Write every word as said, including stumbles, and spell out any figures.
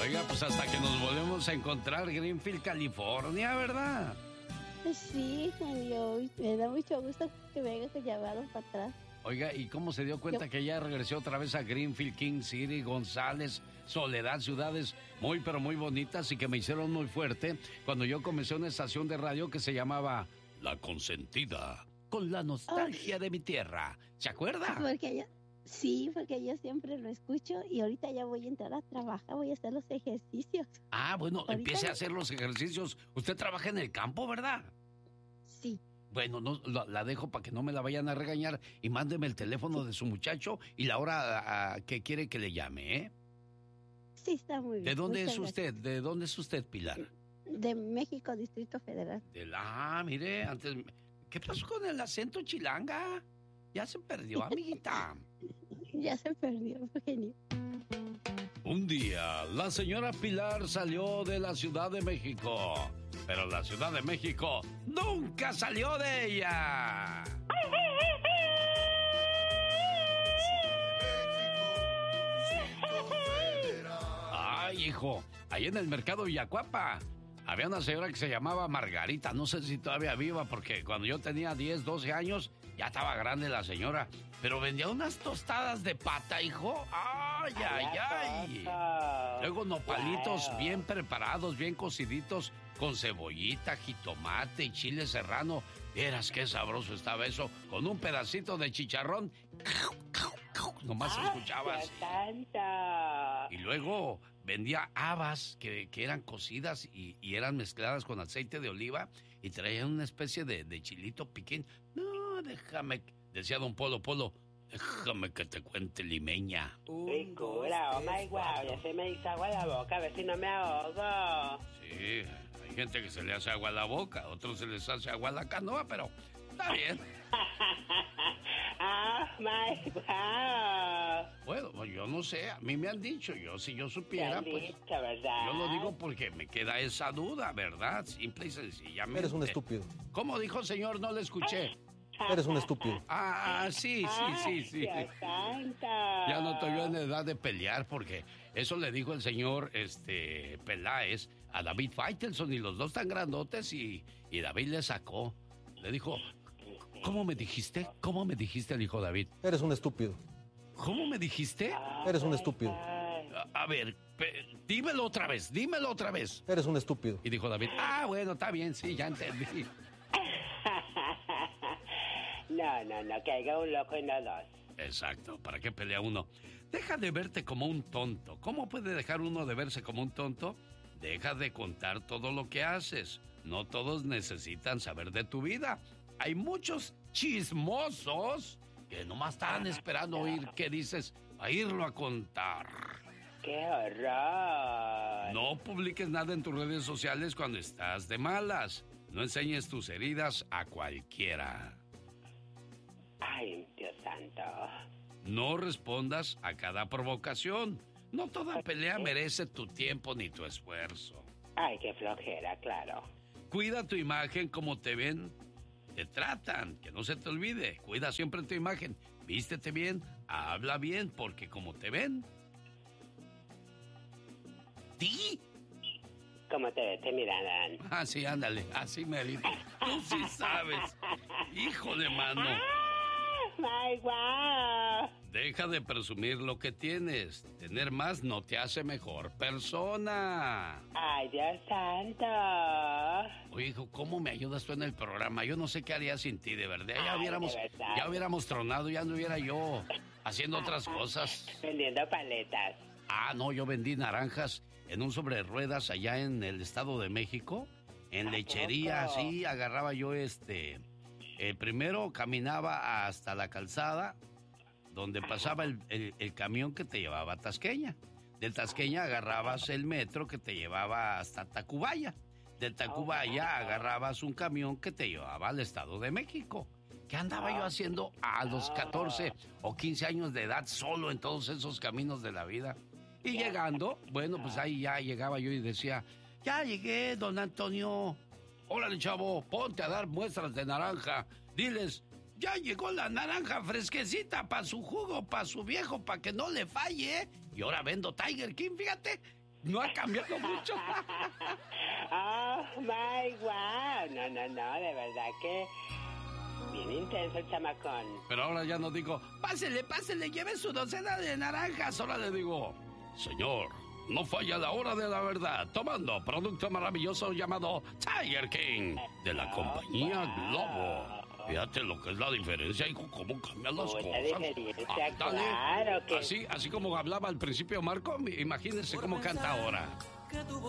Oiga, pues hasta que nos volvemos a encontrar, Greenfield, California, ¿verdad? Sí, genio. Me da mucho gusto que me hayas llamado para atrás. Oiga, ¿y cómo se dio cuenta Yo... que ya regresó otra vez a Greenfield, King City, González, Soledad, ciudades muy pero muy bonitas y que me hicieron muy fuerte cuando yo comencé una estación de radio que se llamaba La Consentida, con la nostalgia oh. de mi tierra? ¿Se acuerda? Porque yo, sí, porque yo siempre lo escucho y ahorita ya voy a entrar a trabajar, voy a hacer los ejercicios. Ah, bueno, ahorita empiece ya... a hacer los ejercicios. Usted trabaja en el campo, ¿verdad? Sí. Bueno, no, la, la dejo para que no me la vayan a regañar y mándeme el teléfono de su muchacho y la hora a, a, que quiere que le llame, ¿eh? Sí, está muy bien. ¿De dónde Muchas es usted? gracias. ¿De dónde es usted, Pilar? De México, Distrito Federal. De la, ah, mire, antes... ¿Qué pasó con el acento chilanga? Ya se perdió, amiguita. Ya se perdió, genio. Un día, la señora Pilar salió de la Ciudad de México, pero la Ciudad de México nunca salió de ella. Ay, hijo, ahí en el mercado Villacuapa había una señora que se llamaba Margarita, no sé si todavía viva, porque cuando yo tenía diez, doce años, ya estaba grande la señora, pero vendía unas tostadas de pata, hijo. ¡Ay, ay, ay! Luego nopalitos wow. bien preparados, bien cociditos, con cebollita, jitomate y chile serrano. Vieras qué sabroso estaba eso, con un pedacito de chicharrón. Nomás se escuchaba así. Y luego vendía habas que, que eran cocidas y, y eran mezcladas con aceite de oliva y traían una especie de, de chilito piquín. No, déjame, decía don Polo Polo, déjame que te cuente, limeña. Ricura, oh my wow, ya se me hizo agua la boca, a ver si no me ahogo. Sí, hay gente que se le hace agua a la boca, a otros se les hace agua a la canoa, pero está bien. Oh my wow. Bueno, yo no sé, a mí me han dicho, yo si yo supiera, pues dicho, ¿verdad? Yo lo digo porque me queda esa duda, ¿verdad? Simple y sencillamente. Eres un estúpido. ¿Cómo dijo, señor? No le escuché. Eres un estúpido. Ah, sí, sí, sí, sí. Ya no estoy yo en edad de pelear porque eso le dijo el señor este Peláez a David Faitelson y los dos tan grandotes y, y David le sacó. Le dijo, ¿cómo me dijiste? ¿Cómo me dijiste? Le dijo David. Eres un estúpido. ¿Cómo me dijiste? Eres un estúpido. A, a ver, pe, dímelo otra vez, dímelo otra vez. Eres un estúpido. Y dijo David, ah, bueno, está bien, sí, ya entendí. No, no, no, que haya un loco y no dos. Exacto, ¿para qué pelea uno? Deja de verte como un tonto. ¿Cómo puede dejar uno de verse como un tonto? Deja de contar todo lo que haces. No todos necesitan saber de tu vida. Hay muchos chismosos que nomás están esperando oír qué dices a irlo a contar. ¡Qué horror! No publiques nada en tus redes sociales cuando estás de malas. No enseñes tus heridas a cualquiera. Ay, Dios santo. No respondas a cada provocación. No toda pelea merece tu tiempo ni tu esfuerzo. Ay, qué flojera, claro. Cuida tu imagen como te ven, te tratan, que no se te olvide. Cuida siempre tu imagen. Vístete bien, habla bien, porque como te ven... ¿Ti? Como te, te miran. Ah, sí, ándale, así me dijo. Tú sí sabes. Hijo de mano. ¡Ay, guau! Deja de presumir lo que tienes. Tener más no te hace mejor persona. ¡Ay, Dios santo! Oye, hijo, ¿cómo me ayudas tú en el programa? Yo no sé qué haría sin ti, de verdad. Ya Ay, hubiéramos, de verdad. ya hubiéramos tronado, ya no hubiera yo haciendo otras cosas. Vendiendo paletas. Ah, no, yo vendí naranjas en un sobre ruedas allá en el Estado de México. En lechería, sí, agarraba yo este... Eh, primero caminaba hasta la calzada donde pasaba el, el, el camión que te llevaba a Tasqueña. De Tasqueña agarrabas el metro que te llevaba hasta Tacubaya. De Tacubaya agarrabas un camión que te llevaba al Estado de México. ¿Qué andaba yo haciendo a los catorce o quince años de edad solo en todos esos caminos de la vida? Y llegando, bueno, pues ahí ya llegaba yo y decía, ya llegué, don Antonio. Órale, chavo, ponte a dar muestras de naranja. Diles, ya llegó la naranja fresquecita para su jugo, para su viejo, para que no le falle. Y ahora vendo Tiger King, fíjate. no ha cambiado mucho. Oh, my wow. No, no, no, de verdad que bien intenso el chamacón. Pero ahora ya no digo, pásele, pásele, lleve su docena de naranjas. Ahora le digo, señor, no falla la hora de la verdad, tomando producto maravilloso llamado Tiger King de la compañía Globo. Fíjate lo que es la diferencia, hijo, cómo cambian las Mucha cosas. diferencia, Ah, dale. claro que- Así, así como hablaba al principio Marco, imagínense cómo canta ahora. Que tu